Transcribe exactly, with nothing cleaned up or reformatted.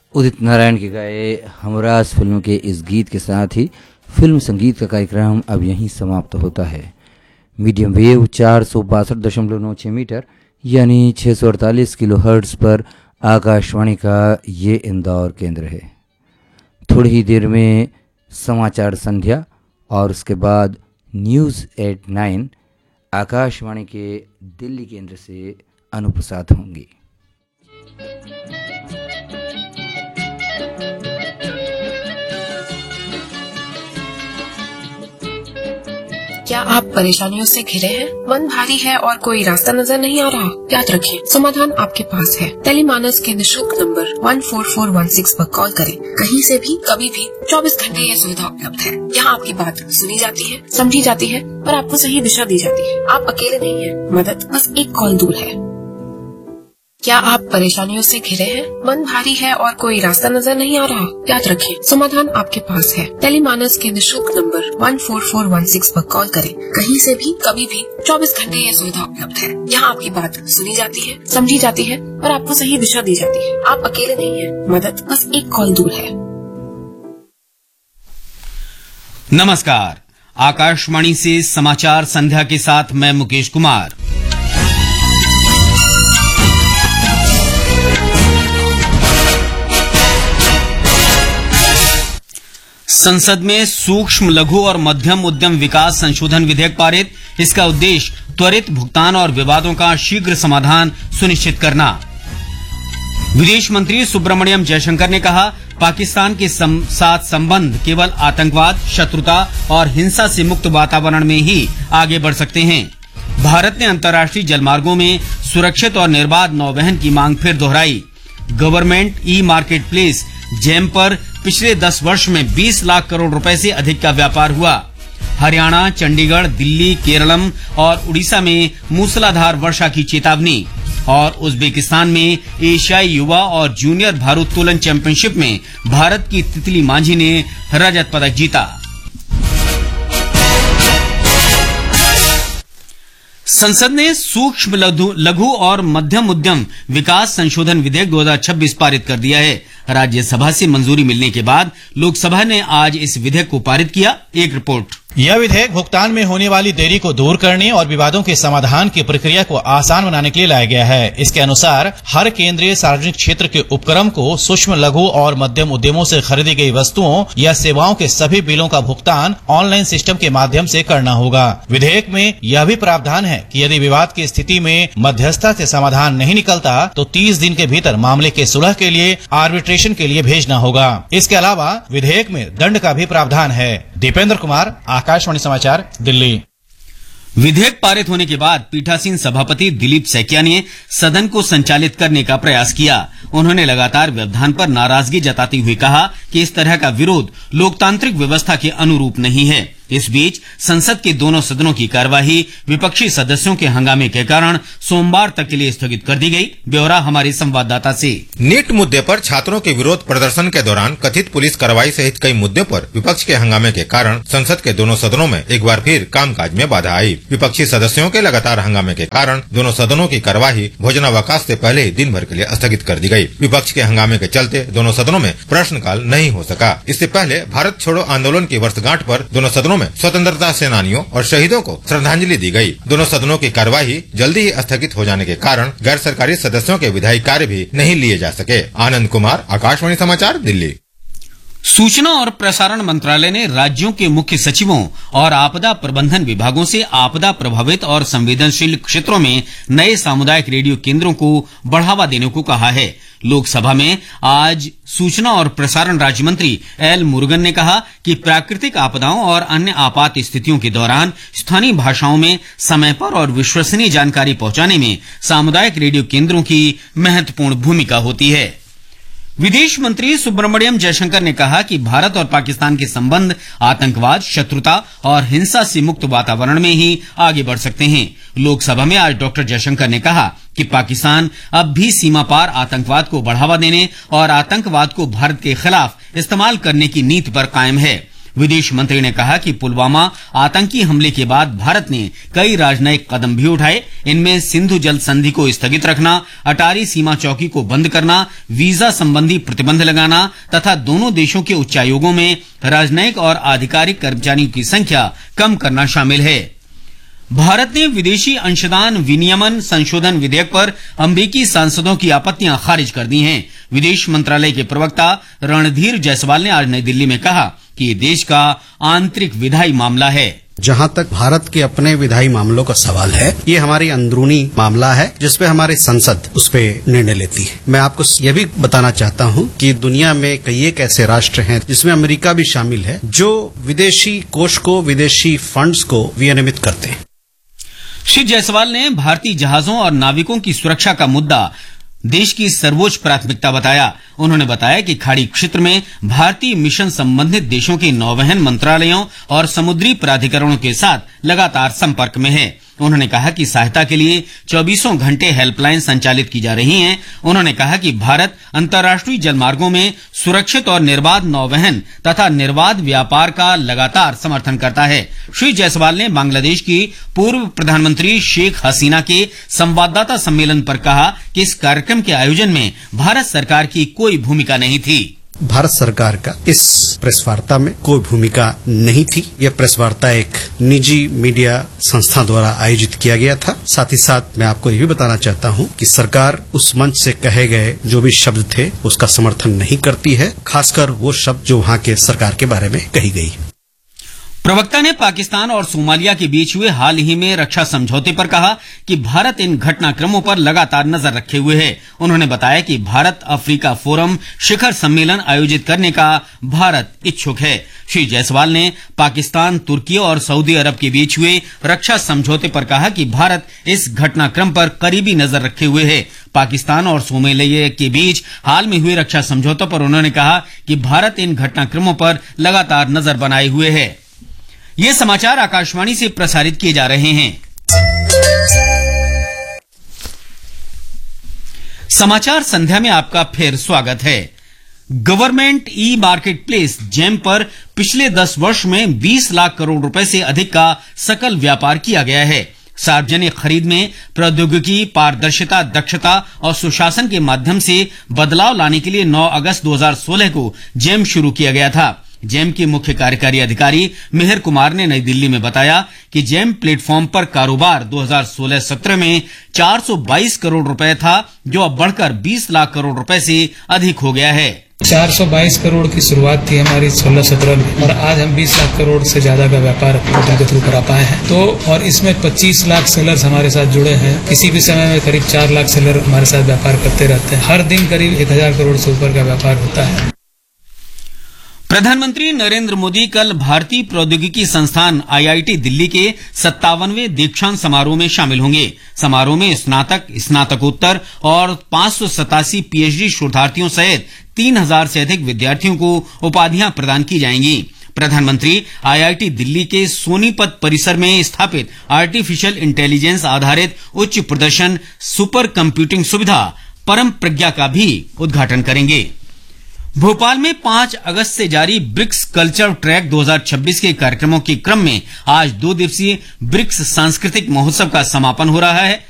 उदित नारायण के गाए हमराज फिल्म के इस गीत के साथ ही फिल्म संगीत का कार्यक्रम अब यहीं समाप्त होता है। मीडियम वेव चार सौ बासठ दशमलव नौ छः मीटर यानी छः सौ अड़तालीस किलो हर्ट्ज पर आकाशवाणी का ये इंदौर केंद्र है। थोड़ी ही देर में समाचार संध्या और उसके बाद न्यूज़ एट नाइन आकाशवाणी के दिल्ली केंद्र से अनुप्रसारित होंगी। क्या आप परेशानियों से घिरे हैं? मन भारी है और कोई रास्ता नजर नहीं आ रहा? याद रखें, समाधान आपके पास है। टेलीमानस के निशुल्क number one four four one six पर कॉल करें। कहीं से भी कभी भी चौबीस घंटे यह सुविधा उपलब्ध है। यहाँ आपकी बात सुनी जाती है, समझी जाती है और आपको सही दिशा दी जाती है। आप अकेले नहीं हैं, मदद बस एक कॉल दूर है। क्या आप परेशानियों से घिरे हैं? मन भारी है और कोई रास्ता नजर नहीं आ रहा? याद रखें, समाधान आपके पास है। टेलीमानस के निशुल्क number one four four one six पर कॉल करें। कहीं से भी कभी भी चौबीस घंटे यह सुविधा उपलब्ध है। यहाँ आपकी बात सुनी जाती है, समझी जाती है और आपको सही दिशा दी जाती है। आप अकेले नहीं हैं, मदद बस एक कॉल दूर है। नमस्कार, आकाशवाणी से समाचार संध्या के साथ मैं मुकेश कुमार। संसद में सूक्ष्म लघु और मध्यम उद्यम विकास संशोधन विधेयक पारित। इसका उद्देश्य त्वरित भुगतान और विवादों का शीघ्र समाधान सुनिश्चित करना। विदेश मंत्री सुब्रमण्यम जयशंकर ने कहा, पाकिस्तान के सम, साथ संबंध केवल आतंकवाद, शत्रुता और हिंसा से मुक्त वातावरण में ही आगे बढ़ सकते हैं। भारत ने अंतर्राष्ट्रीय जलमार्गों में सुरक्षित और निर्बाध नौवहन की मांग फिर दोहराई। Government e market place GeM पर पिछले दस वर्ष में बीस लाख करोड़ रुपए से अधिक का व्यापार हुआ। हरियाणा, चंडीगढ़, दिल्ली, केरलम और उड़ीसा में मूसलाधार वर्षा की चेतावनी। और उज्बेकिस्तान में एशियाई युवा और जूनियर भारोत्तोलन चैंपियनशिप में भारत की तितली मांझी ने रजत पदक जीता। संसद ने सूक्ष्म लघु और मध्यम उद्यम विकास संशोधन विधेयक दो हज़ार छब्बीस पारित कर दिया है। राज्यसभा से मंजूरी मिलने के बाद लोकसभा ने आज इस विधेयक को पारित किया। एक रिपोर्ट। यह विधेयक भुगतान में होने वाली देरी को दूर करने और विवादों के समाधान की प्रक्रिया को आसान बनाने के लिए लाया गया है। इसके अनुसार हर केंद्रीय सार्वजनिक क्षेत्र के उपक्रम को सूक्ष्म लघु और मध्यम उद्यमों से खरीदी गई वस्तुओं या सेवाओं के सभी बिलों का भुगतान ऑनलाइन सिस्टम के माध्यम से करना होगा। विधेयक में यह भी प्रावधान है कि यदि विवाद की स्थिति में मध्यस्थता से समाधान नहीं निकलता तो तीस दिन के भीतर मामले के सुलह के लिए आर्बिट्रेशन के लिए भेजना होगा। इसके अलावा विधेयक में दंड का भी प्रावधान है। दीपेंद्र कुमार, आकाशवाणी समाचार, दिल्ली। विधेयक पारित होने के बाद पीठासीन सभापति दिलीप सैकिया ने सदन को संचालित करने का प्रयास किया। उन्होंने लगातार व्यवधान पर नाराजगी जताते हुए कहा कि इस तरह का विरोध लोकतांत्रिक व्यवस्था के अनुरूप नहीं है। इस बीच संसद के दोनों सदनों की कार्यवाही विपक्षी सदस्यों के हंगामे के कारण सोमवार तक के लिए स्थगित कर दी गई। ब्यौरा हमारे संवाददाता से। नीट मुद्दे पर छात्रों के विरोध प्रदर्शन के दौरान कथित पुलिस कार्रवाई सहित कई मुद्दों पर विपक्ष के हंगामे के कारण संसद के दोनों सदनों में एक बार फिर कामकाज में बाधा आई। विपक्षी सदस्यों के लगातार हंगामे के कारण दोनों सदनों की कार्यवाही भोजनावकाश से पहले ही दिन भर के लिए स्थगित कर दी गई। विपक्ष के हंगामे के चलते दोनों सदनों में प्रश्नकाल नहीं हो सका। इससे पहले भारत छोड़ो आंदोलन की वर्षगांठ पर दोनों सदनों में स्वतंत्रता सेनानियों और शहीदों को श्रद्धांजलि दी गई। दोनों सदनों की कार्यवाही जल्दी ही स्थगित हो जाने के कारण गैर सरकारी सदस्यों के विधायी कार्य भी नहीं लिए जा सके। आनंद कुमार, आकाशवाणी समाचार, दिल्ली। सूचना और प्रसारण मंत्रालय ने राज्यों के मुख्य सचिवों और आपदा प्रबंधन विभागों से आपदा प्रभावित और संवेदनशील क्षेत्रों में नए सामुदायिक रेडियो केंद्रों को बढ़ावा देने को कहा है। लोकसभा में आज सूचना और प्रसारण राज्य मंत्री एल मुरुगन ने कहा कि प्राकृतिक आपदाओं और अन्य आपात स्थितियों के दौरान स्थानीय भाषाओं में समय पर और विश्वसनीय जानकारी पहुंचाने में सामुदायिक रेडियो केंद्रों की महत्वपूर्ण भूमिका होती है। विदेश मंत्री सुब्रमण्यम जयशंकर ने कहा कि भारत और पाकिस्तान के संबंध आतंकवाद, शत्रुता और हिंसा से मुक्त वातावरण में ही आगे बढ़ सकते हैं। लोकसभा में आज डॉक्टर जयशंकर ने कहा कि पाकिस्तान अब भी सीमा पार आतंकवाद को बढ़ावा देने और आतंकवाद को भारत के खिलाफ इस्तेमाल करने की नीति पर कायम है। विदेश मंत्री ने कहा कि पुलवामा आतंकी हमले के बाद भारत ने कई राजनयिक कदम भी उठाए। इनमें सिंधु जल संधि को स्थगित रखना, अटारी सीमा चौकी को बंद करना, वीजा संबंधी प्रतिबंध लगाना तथा दोनों देशों के उच्चायोगों में राजनयिक और आधिकारिक कर्मचारियों की संख्या कम करना शामिल है। भारत ने विदेशी अंशदान विनियमन संशोधन विधेयक पर अमेरिकी सांसदों की आपत्तियां खारिज कर दी हैं। विदेश मंत्रालय के प्रवक्ता रणधीर जायसवाल ने आज नई दिल्ली में कहा कि ये देश का आंतरिक विधायी मामला है। जहां तक भारत के अपने विधायी मामलों का सवाल है, ये हमारी अंदरूनी मामला है जिसपे हमारी संसद उस पे निर्णय लेती है। मैं आपको ये भी बताना चाहता हूं कि दुनिया में कई एक ऐसे राष्ट्र हैं जिसमें अमेरिका भी शामिल है जो विदेशी कोष को, विदेशी फंड्स को विनियमित करते हैं। श्री जायसवाल ने भारतीय जहाजों और नाविकों की सुरक्षा का मुद्दा देश की सर्वोच्च प्राथमिकता बताया। उन्होंने बताया कि खाड़ी क्षेत्र में भारतीय मिशन संबंधित देशों के नौवहन मंत्रालयों और समुद्री प्राधिकरणों के साथ लगातार संपर्क में है। उन्होंने कहा कि सहायता के लिए चौबीसों घंटे हेल्पलाइन संचालित की जा रही हैं। उन्होंने कहा कि भारत अंतर्राष्ट्रीय जलमार्गों में सुरक्षित और निर्बाध नौवहन तथा निर्बाध व्यापार का लगातार समर्थन करता है। श्री जायसवाल ने बांग्लादेश की पूर्व प्रधानमंत्री शेख हसीना के संवाददाता सम्मेलन पर कहा कि इस कार्यक्रम के आयोजन में भारत सरकार की कोई भूमिका नहीं थी। भारत सरकार का इस प्रेस वार्ता में कोई भूमिका नहीं थी। यह प्रेस वार्ता एक निजी मीडिया संस्था द्वारा आयोजित किया गया था। साथ ही साथ मैं आपको ये भी बताना चाहता हूं कि सरकार उस मंच से कहे गए जो भी शब्द थे उसका समर्थन नहीं करती है, खासकर वो शब्द जो वहां के सरकार के बारे में कही गई। प्रवक्ता ने पाकिस्तान और सोमालिया के बीच हुए हाल ही में रक्षा समझौते पर कहा कि भारत इन घटनाक्रमों पर लगातार नजर रखे हुए है। उन्होंने बताया कि भारत अफ्रीका फोरम शिखर सम्मेलन आयोजित करने का भारत इच्छुक है। श्री जायसवाल ने पाकिस्तान, तुर्की और सऊदी अरब के बीच हुए रक्षा समझौते पर कहा कि भारत इस घटनाक्रम पर करीबी नजर रखे हुए है। पाकिस्तान और सोमालिया के बीच हाल में हुए रक्षा समझौतों पर उन्होंने कहा कि भारत इन घटनाक्रमों पर लगातार नजर बनाए हुए है। ये समाचार आकाशवाणी से प्रसारित किए जा रहे हैं। समाचार संध्या में आपका फिर स्वागत है। Government e market place GeM पर पिछले दस वर्ष में बीस लाख करोड़ रुपए से अधिक का सकल व्यापार किया गया है। सार्वजनिक खरीद में प्रौद्योगिकी, पारदर्शिता, दक्षता और सुशासन के माध्यम से बदलाव लाने के लिए नौ अगस्त दो हज़ार सोलह को जेम शुरू किया गया था। जेम के मुख्य कार्यकारी अधिकारी मिहिर कुमार ने नई दिल्ली में बताया कि जेम प्लेटफॉर्म पर कारोबार दो हज़ार सोलह सत्रह में चार सौ बाईस करोड़ रुपए था, जो अब बढ़कर बीस लाख करोड़ रुपए से अधिक हो गया है। चार सौ बाईस करोड़ की शुरुआत थी हमारी सोलह सत्रह में और आज हम बीस लाख करोड़ से ज्यादा का व्यापार पोर्टल के थ्रू करा पाए हैं। तो और इसमें पच्चीस लाख सेलर्स हमारे साथ जुड़े हैं। किसी भी समय में करीब चार लाख सेलर हमारे साथ व्यापार करते रहते हैं। हर दिन करीब एक हजार करोड़ से ऊपर का व्यापार होता है। प्रधानमंत्री नरेंद्र मोदी कल भारतीय प्रौद्योगिकी संस्थान आई आई टी दिल्ली के सत्तावनवें दीक्षांत समारोह में शामिल होंगे। समारोह में स्नातक, स्नातकोत्तर और पांच सौ सतासी पी एच डी शोधार्थियों सहित तीन हजार से अधिक विद्यार्थियों को उपाधियां प्रदान की जाएंगी। प्रधानमंत्री आई आई टी दिल्ली के सोनीपत परिसर में स्थापित आर्टिफिशियल इंटेलिजेंस आधारित उच्च प्रदर्शन सुपर कंप्यूटिंग सुविधा परम प्रज्ञा का भी उद्घाटन करेंगे। भोपाल में पांच अगस्त से जारी ब्रिक्स कल्चर ट्रैक दो हज़ार छब्बीस के कार्यक्रमों के क्रम में आज दो दिवसीय ब्रिक्स सांस्कृतिक महोत्सव का समापन हो रहा है।